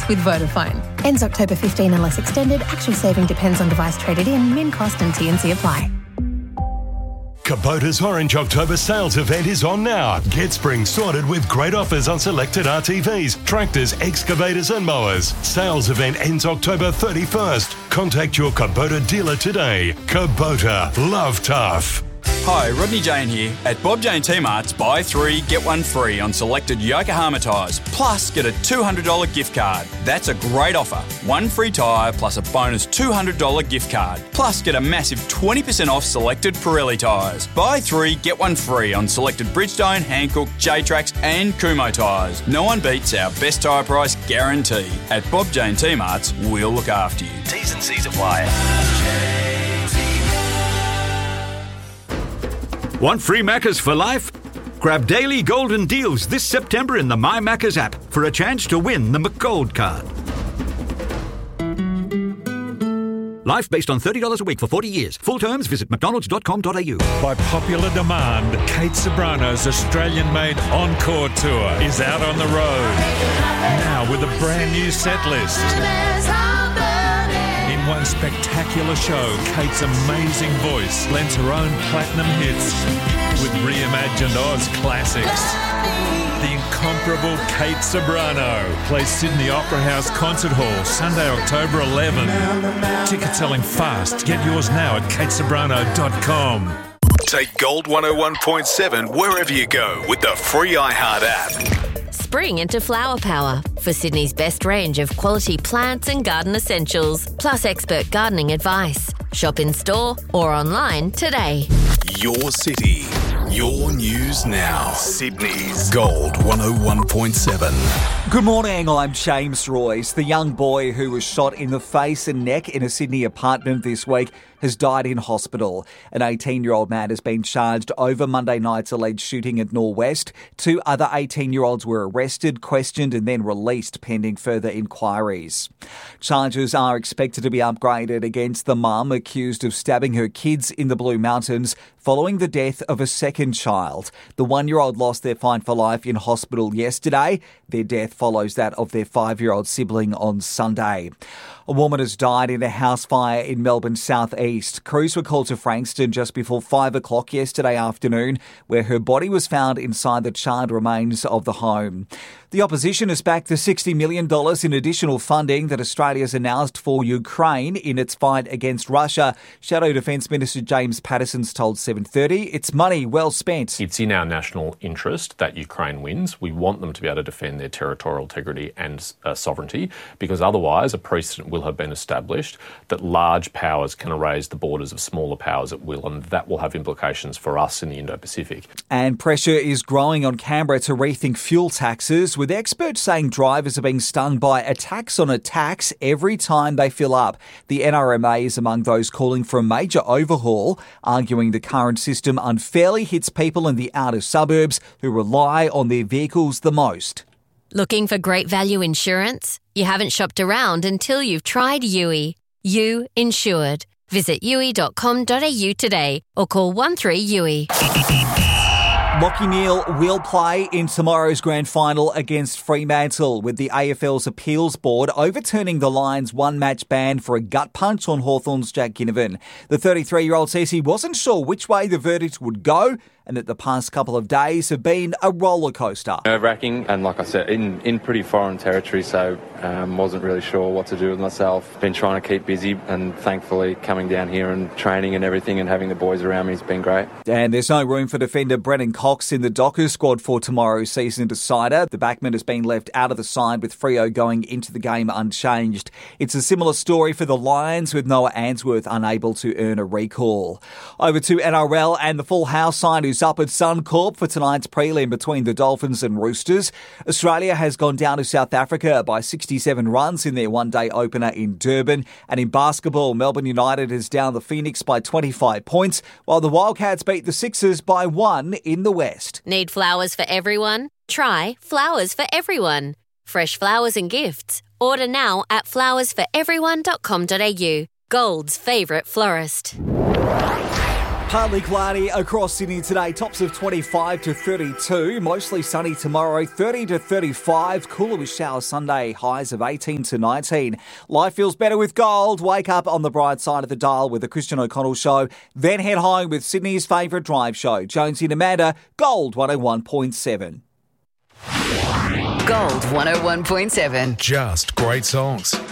with Vodafone. Ends October 15 unless extended. Actual saving depends on device traded in. Min cost and T&C apply. Kubota's Orange October sales event is on now. Get spring sorted with great offers on selected RTVs, tractors, excavators and mowers. Sales event ends October 31st. Contact your Kubota dealer today. Kubota. Love tough. Hi, Rodney Jane here. At Bob Jane T-Mart's, buy 3, get 1 free on selected Yokohama tyres, plus get a $200 gift card. That's a great offer. 1 free tyre plus a bonus $200 gift card. Plus get a massive 20% off selected Pirelli tyres. Buy 3, get 1 free on selected Bridgestone, Hankook, J-Trax and Kumho tyres. No one beats our best tyre price guarantee. At Bob Jane T-Mart's, we'll look after you. T's and C's apply. Want free Maccas for life? Grab daily golden deals this September in the My Maccas app for a chance to win the McGold card. Life based on $30 a week for 40 years. Full terms, visit mcdonalds.com.au. By popular demand, Kate Ceberano's Australian-made Encore Tour is out on the road. Now with a brand new set list. In one spectacular show, Kate's amazing voice blends her own platinum hits with reimagined Oz classics. The incomparable Kate Ceberano plays Sydney Opera House Concert Hall Sunday, October 11. Tickets selling fast. Get yours now at kateceberano.com. Take Gold 101.7 wherever you go with the free iHeart app. Spring into flower power for Sydney's best range of quality plants and garden essentials, plus expert gardening advice. Shop in store or online today. Your city, your news now. Sydney's Gold 101.7. Good morning, I'm James Royce. The young boy who was shot in the face and neck in a Sydney apartment this week has died in hospital. An 18-year-old man has been charged over Monday night's alleged shooting at Norwest. 2 other 18-year-olds were arrested, questioned and then released pending further inquiries. Charges are expected to be upgraded against the mum accused of stabbing her kids in the Blue Mountains following the death of a second child. The 1-year-old lost their fight for life in hospital yesterday. Their death follows that of their 5-year-old sibling on Sunday. A woman has died in a house fire in Melbourne's southeast. Crews were called to Frankston just before 5 o'clock yesterday afternoon, where her body was found inside the charred remains of the home. The opposition has backed the $60 million in additional funding that Australia's announced for Ukraine in its fight against Russia. Shadow Defence Minister James Patterson's told 7:30 it's money well spent. It's in our national interest that Ukraine wins. We want them to be able to defend their territorial integrity and sovereignty, because otherwise a precedent will have been established that large powers can erase the borders of smaller powers at will, and that will have implications for us in the Indo-Pacific. And pressure is growing on Canberra to rethink fuel taxes, with experts saying drivers are being stung by a tax on a tax every time they fill up. The NRMA is among those calling for a major overhaul, arguing the current system unfairly hits people in the outer suburbs who rely on their vehicles the most. Looking for great value insurance? You haven't shopped around until you've tried Yui. You Insured. Visit yui.com.au today or call 13-YUI. Lachie Neale will play in tomorrow's grand final against Fremantle, with the AFL's appeals board overturning the Lions' one-match ban for a gut punch on Hawthorn's Jack Ginnivan. The 33-year-old says he wasn't sure which way the verdict would go, and that the past couple of days have been a roller coaster. Nerve-wracking, and like I said, in pretty foreign territory, so wasn't really sure what to do with myself. Been trying to keep busy, and thankfully coming down here and training and everything and having the boys around me has been great. And there's no room for defender Brennan Cox in the Dockers squad for tomorrow's season decider. The backman has been left out of the side, with Freo going into the game unchanged. It's a similar story for the Lions, with Noah Answorth unable to earn a recall. Over to NRL, and the full house side is up at Suncorp for tonight's prelim between the Dolphins and Roosters. Australia has gone down to South Africa by 67 runs in their one-day opener in Durban. And in basketball, Melbourne United has downed the Phoenix by 25 points, while the Wildcats beat the Sixers by 1 in the West. Need flowers for everyone? Try Flowers for Everyone. Fresh flowers and gifts. Order now at flowersforeveryone.com.au. Gold's favourite florist. Partly cloudy across Sydney today, tops of 25 to 32, mostly sunny tomorrow, 30 to 35, cooler with showers Sunday, highs of 18 to 19. Life feels better with gold. Wake up on the bright side of the dial with the Christian O'Connell Show, then head home with Sydney's favourite drive show, Jonesy and Amanda, Gold 101.7. Gold 101.7. Just great songs.